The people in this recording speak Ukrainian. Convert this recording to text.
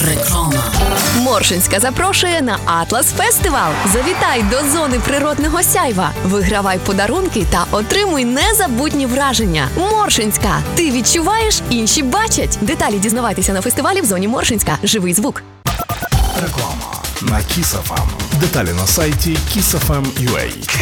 Реклама. Моршинська запрошує на Атлас Фестивал. Завітай до зони природного сяйва. Вигравай подарунки та отримуй незабутні враження. Моршинська. Ти відчуваєш, інші бачать. Деталі дізнавайтеся на фестивалі в зоні Моршинська. Живий звук. Реклама на Kiss FM. Деталі на сайті kissfm.ua.